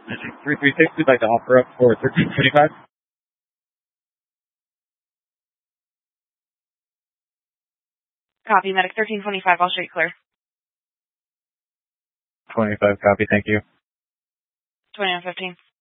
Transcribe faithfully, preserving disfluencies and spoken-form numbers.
three three six, we'd like to offer up for thirteen twenty-five. Copy, Medic thirteen twenty-five, all straight clear. twenty-five, copy, thank you. twenty-one fifteen.